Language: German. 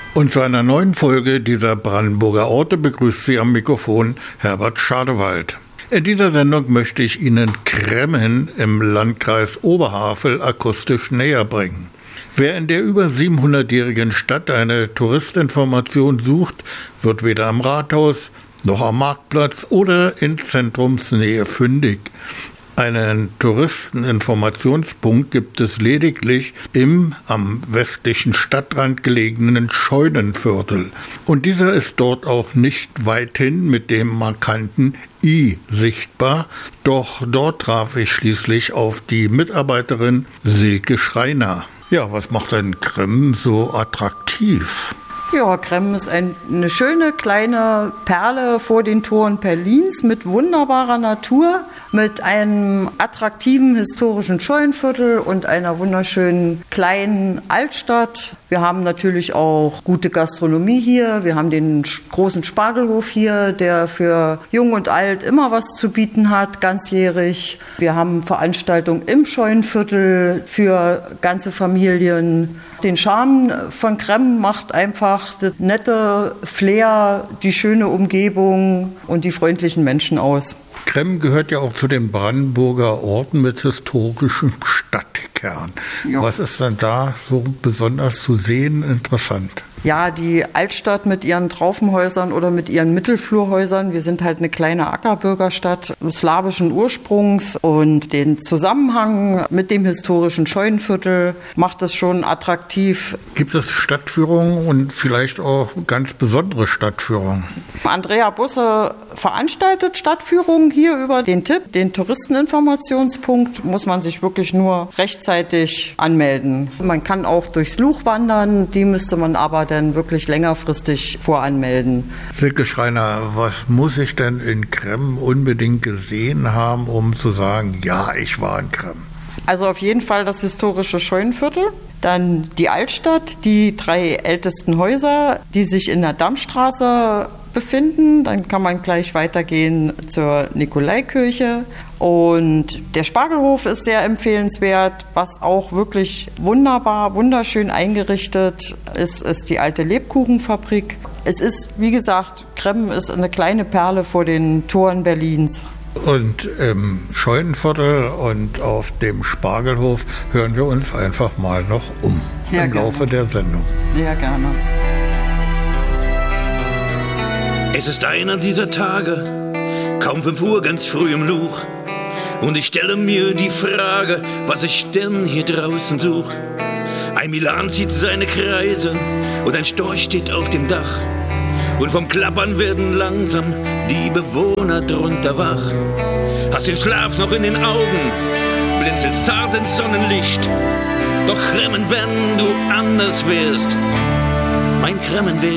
Und zu einer neuen Folge dieser Brandenburger Orte begrüßt Sie am Mikrofon Herbert Schadewald. In dieser Sendung möchte ich Ihnen Cremmen im Landkreis Oberhavel akustisch näher bringen. Wer in der über 700-jährigen Stadt eine Touristinformation sucht, wird weder am Rathaus noch am Marktplatz oder in Zentrumsnähe fündig. Einen Touristeninformationspunkt gibt es lediglich im am westlichen Stadtrand gelegenen Scheunenviertel. Und dieser ist dort auch nicht weithin mit dem markanten I sichtbar. Doch dort traf ich schließlich auf die Mitarbeiterin Silke Schreiner. Ja, was macht denn Cremmen so attraktiv? Ja, Cremmen ist eine schöne kleine Perle vor den Toren Berlins mit wunderbarer Natur, mit einem attraktiven historischen Scheunenviertel und einer wunderschönen kleinen Altstadt. Wir haben natürlich auch gute Gastronomie hier. Wir haben den großen Spargelhof hier, der für Jung und Alt immer was zu bieten hat, ganzjährig. Wir haben Veranstaltungen im Scheunenviertel für ganze Familien. Den Charme von Cremmen macht einfach das nette Flair, die schöne Umgebung und die freundlichen Menschen aus. Cremmen gehört ja auch zu den Brandenburger Orten mit historischem Stadtkern. Ja. Was ist denn da so besonders zu sehen interessant? Ja, die Altstadt mit ihren Traufenhäusern oder mit ihren Mittelflurhäusern. Wir sind halt eine kleine Ackerbürgerstadt slawischen Ursprungs und den Zusammenhang mit dem historischen Scheunenviertel macht es schon attraktiv. Gibt es Stadtführungen und vielleicht auch ganz besondere Stadtführungen? Andrea Busse veranstaltet Stadtführungen hier über den TIP, den Touristeninformationspunkt. Muss man sich wirklich nur rechtzeitig anmelden. Man kann auch durchs Luch wandern, die müsste man aber dann wirklich längerfristig voranmelden. Silke Schreiner, was muss ich denn in Cremmen unbedingt gesehen haben, um zu sagen, ja, ich war in Cremmen? Also auf jeden Fall das historische Scheunenviertel, dann die Altstadt, die 3 ältesten Häuser, die sich in der Dammstraße befinden. Dann kann man gleich weitergehen zur Nikolaikirche. Und der Spargelhof ist sehr empfehlenswert. Was auch wirklich wunderschön eingerichtet ist, ist die alte Lebkuchenfabrik. Es ist, wie gesagt, Cremmen ist eine kleine Perle vor den Toren Berlins. Und im Scheunenviertel und auf dem Spargelhof hören wir uns einfach mal noch um im Laufe der Sendung. Sehr gerne. Es ist einer dieser Tage, kaum 5 Uhr, ganz früh im Luch. Und ich stelle mir die Frage, was ich denn hier draußen such. Ein Milan zieht seine Kreise und ein Storch steht auf dem Dach. Und vom Klappern werden langsam die Bewohner drunter wach. Hast den Schlaf noch in den Augen, blinzelst zart ins Sonnenlicht. Doch Cremmen, wenn du anders wärst, mein Cremmen wär.